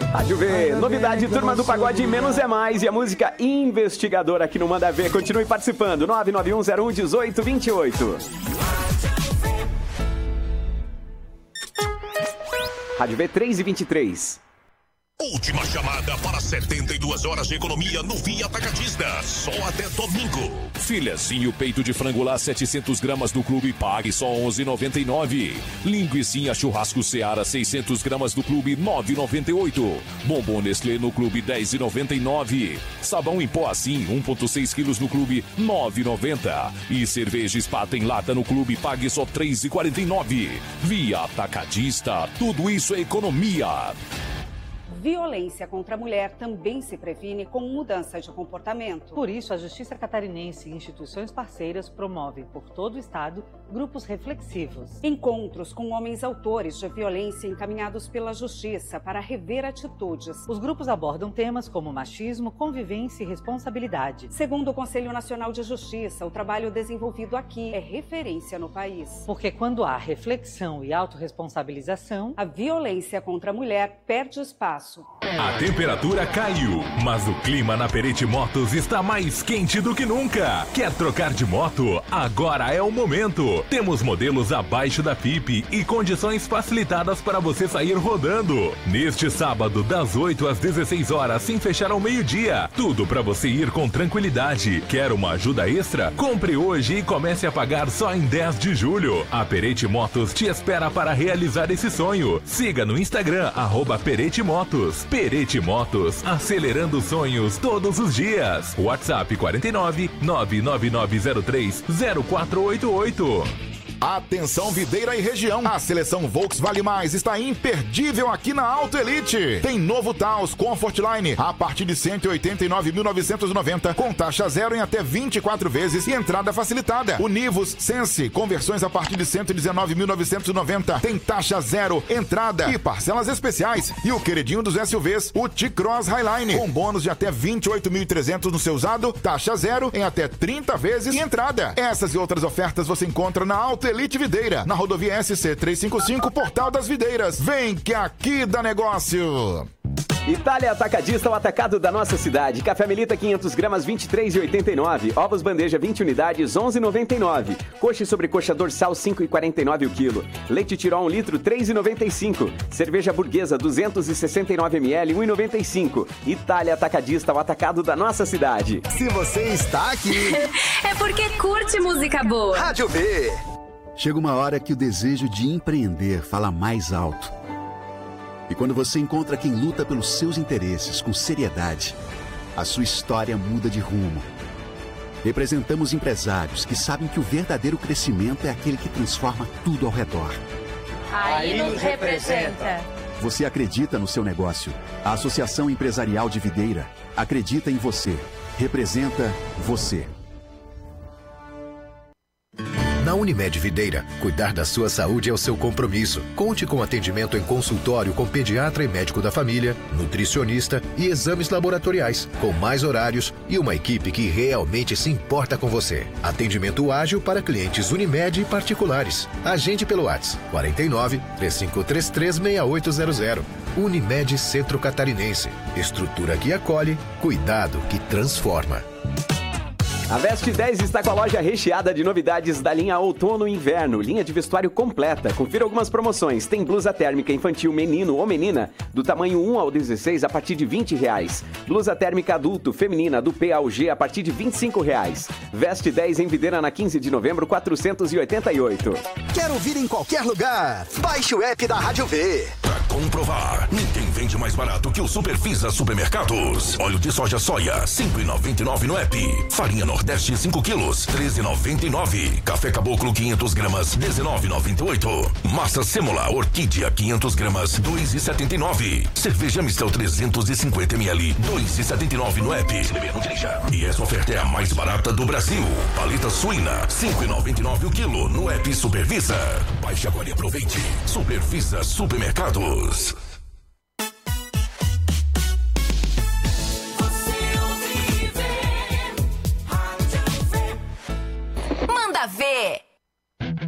Rádio V, novidade, Turma do Pagode, menos é mais. E a música investigadora aqui no Manda Ver. Continue participando, 991011828. Rádio V, 3h23. Última chamada para 72 horas de economia no Via Atacadista. Só até domingo. Filhazinho peito de frango lá 700 gramas do Clube, pague só 11,99. Linguicinha churrasco Seara 600 gramas do Clube, 9,98. Bombom Nestlé no Clube, 10,99. Sabão em pó assim 1,6 quilos no Clube, 9,90. E cerveja Spata em lata no Clube, pague só 3,49. Via Atacadista, tudo isso é economia. Violência contra a mulher também se previne com mudança de comportamento. Por isso, a Justiça Catarinense e instituições parceiras promovem por todo o estado grupos reflexivos. Encontros com homens autores de violência encaminhados pela Justiça para rever atitudes. Os grupos abordam temas como machismo, convivência e responsabilidade. Segundo o Conselho Nacional de Justiça, o trabalho desenvolvido aqui é referência no país. Porque quando há reflexão e autorresponsabilização, a violência contra a mulher perde espaço. A temperatura caiu, mas o clima na Perete Motos está mais quente do que nunca. Quer trocar de moto? Agora é o momento. Temos modelos abaixo da FIPE e condições facilitadas para você sair rodando. Neste sábado, das 8 às 16 horas, sem fechar ao meio-dia. Tudo para você ir com tranquilidade. Quer uma ajuda extra? Compre hoje e comece a pagar só em 10 de julho. A Perete Motos te espera para realizar esse sonho. Siga no Instagram, @Perete Motos. Perete Motos, acelerando sonhos todos os dias. WhatsApp 49 99903 0488. Atenção Videira e região, a seleção Volks Vale Mais está imperdível aqui na Auto Elite. Tem novo Taos Comfortline a partir de 189.990 com taxa zero em até 24 vezes e entrada facilitada. O Nivus Sense, conversões a partir de 119.990, tem taxa zero, entrada e parcelas especiais. E o queridinho dos SUVs, o T-Cross Highline, com bônus de até 28.300 no seu usado, taxa zero em até 30 vezes e entrada. Essas e outras ofertas você encontra na Auto Elite Videira, na rodovia SC 355, Portal das Videiras. Vem que aqui dá negócio! Itália Atacadista, o atacado da nossa cidade. Café Melita 500 gramas, 23,89. Ovos bandeja 20 unidades, 11,99. Coxa e sobrecoxa dorsal, 5,49 o quilo. Leite Tirol 1 litro, 3,95. Cerveja Burguesa 269 ml, 1,95. Itália Atacadista, o atacado da nossa cidade. Se você está aqui, é porque curte música boa. Rádio B. Chega uma hora que o desejo de empreender fala mais alto. E quando você encontra quem luta pelos seus interesses com seriedade, a sua história muda de rumo. Representamos empresários que sabem que o verdadeiro crescimento é aquele que transforma tudo ao redor. Aí nos representa. Você acredita no seu negócio. A Associação Empresarial de Videira acredita em você. Representa você. Na Unimed Videira, cuidar da sua saúde é o seu compromisso. Conte com atendimento em consultório com pediatra e médico da família, nutricionista e exames laboratoriais, com mais horários e uma equipe que realmente se importa com você. Atendimento ágil para clientes Unimed e particulares. Agende pelo WhatsApp 49 3533 6800. Unimed Centro Catarinense. Estrutura que acolhe, cuidado que transforma. A Veste 10 está com a loja recheada de novidades da linha Outono e Inverno, linha de vestuário completa. Confira algumas promoções. Tem blusa térmica infantil menino ou menina, do tamanho 1 ao 16 a partir de R$20. Blusa térmica adulto feminina do P ao G a partir de R$25. Veste 10 em Videira na 15 de novembro, 488. Quer ouvir em qualquer lugar? Baixe o app da Rádio V. Pra comprovar, ninguém vende mais barato que o Superfisa Supermercados. Óleo de soja soia, 5,99 no app. Farinha Nordeste 5 quilos, 13,99. Café Caboclo 500 gramas, 19,98. Massa Sêmola Orquídea 500 gramas, 2,79. Cerveja Mistel 350 ml, 2,79 no app. Se beber, não dirija. E essa oferta é a mais barata do Brasil. Paleta suína, 5,99 o quilo no app Supervisa. Baixe agora e aproveite. Supervisa Supermercados.